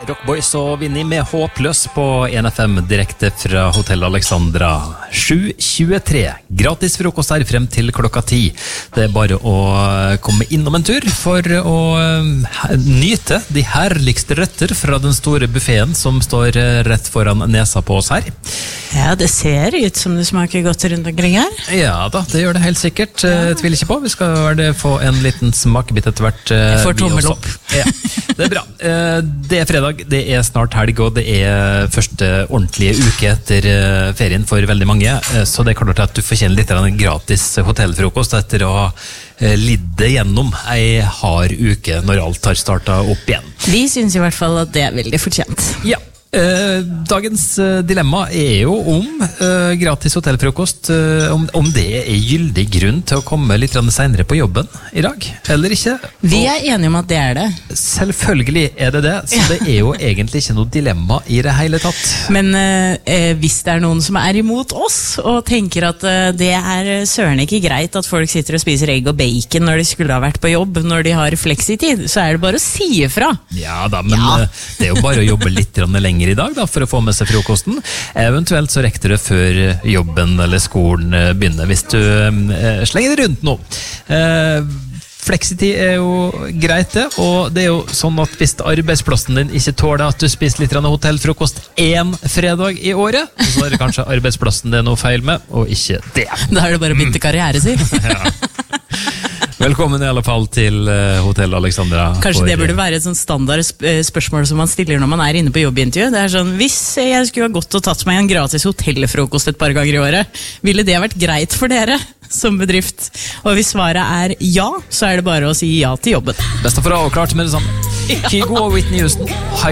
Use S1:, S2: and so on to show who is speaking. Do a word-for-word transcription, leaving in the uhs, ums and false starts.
S1: Rockboys og Vinni med Håpløs på en F M direkte fra Hotel Alexandra. sju tjuetre. Gratis frokost her frem til klokka ti. Det er bare å komme innom en tur for å nyte de herligste røtter fra den store buffeten som står rett foran nesa på oss her.
S2: Ja, det ser ut som det smaker godt rundt omkring her.
S1: Ja da, det gjør det helt sikkert. Jeg tviler ikke på. Vi skal få en liten smakebit etter hvert.
S2: Jeg får tommel opp.
S1: Ja, det er bra. Det er fredag, det er snart helg, og det er første ordentlige uke etter ferien for veldig mange. Så det er klart at du fortjener litt av en gratis hotellfrokost etter å ha lidde gjennom ei hard uke når alt har startet opp igjen.
S2: Vi synes i hvert fall at det er veldig fortjent.
S1: Ja. Eh, dagens eh, dilemma er jo om eh, gratis hotellfrokost, eh, om, om det er gyldig grunn til å komme litt senere på jobben i dag, eller ikke.
S2: Vi er enige om at det er det.
S1: Selvfølgelig er det det, så det er jo egentlig ikke noe dilemma i det hele tatt.
S2: Men eh, hvis det er noen som er imot oss, og tenker at eh, det er søren ikke greit at folk sitter og spiser egg og bacon når de skulle ha vært på jobb, når de har fleksitid, så er det bare å si ifra.
S1: Ja da, men
S2: Ja.
S1: eh, det er jo bare å jobbe litt lenger i dag da, for å få med seg frokosten. Eventuelt så rekker du det før jobben eller skolen begynner, hvis du eh, slenger det rundt nå. Eh, Fleksitid er jo greit det, og det er jo sånn at hvis arbeidsplassen din ikke tåler at du spiser litt hotellfrokost en fredag i året, så er det kanskje arbeidsplassen det er noe feil med, og ikke det.
S2: Da er det bare å bytte karriere, si.
S1: Ja. Velkommen i alle fall til Hotel Alexandra.
S2: Kanskje det burde være et sånn standard sp- spørsmål som man stiller når man er inne på jobbintervju. Det er sånn, hvis jeg skulle ha gått og tatt meg en gratis hotellfrokost et par ganger i året, ville det vært greit for dere som bedrift? Og hvis svaret er ja, så er det bare å si ja til jobben.
S1: Best å få avklart med det samme. Kygo og Whitney Houston.